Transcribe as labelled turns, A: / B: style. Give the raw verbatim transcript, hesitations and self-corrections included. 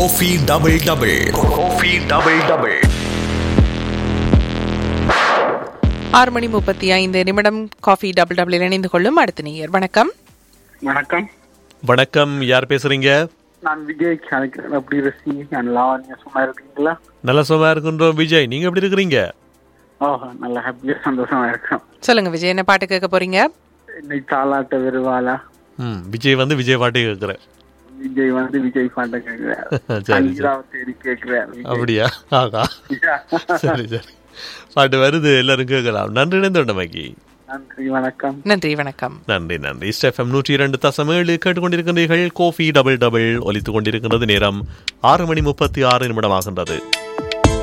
A: Coffee Double Double. Coffee Double Double.
B: ஆறு மணி முப்பத்தி ஐந்து நிமிடம். காஃபி டபுள் டபுள் இணைந்து கொள்ளும் அடுத்த நேயர். வணக்கம்.
C: வணக்கம்.
D: வணக்கம். யார் பேசுறீங்க?
C: நான் விஜய் கலைக்கிறேன். எப்படி இருக்கீங்க? நல்லா சும்மா இருக்கீங்களா?
D: நல்ல சும்மா இருக்கின்றோம் விஜய். நீங்க எப்படி இருக்கிறீங்க?
C: ஓஹோ, நல்ல ஹாப்பியா சந்தோஷமா இருக்கேன்.
B: சொல்லுங்க விஜய், என்ன பாட்டு கேட்க போறீங்க?
C: இன்னைக்கு தாலாட்ட வருவாளா.
D: ம் விஜய் வந்து விஜய் பாட்டு கேட்கிறேன்.
C: விஜய் வந்து விஜய் பாட்டை கேட்கிறார்.
D: சரி சரி.
C: தேடி கேட்கிறார்.
D: அப்படியா? ஆகா, சரி சரி. பாட்டு வருது, எல்லாரும் கேட்கலாம். நன்றி இணைந்தோண்டமைக்கு.
C: நன்றி, வணக்கம்.
B: நன்றி வணக்கம்.
D: நன்றி நன்றி. எஃப்எம் நூற்றி இரண்டு தசம் ஏழு கேட்டுக்கொண்டிருக்கின்றீர்கள். கோஃபி டபுள் டபுள் ஒலித்துக் கொண்டிருக்கின்றது. நேரம் ஆறு மணி முப்பத்தி ஆறு நிமிடம் ஆகின்றது.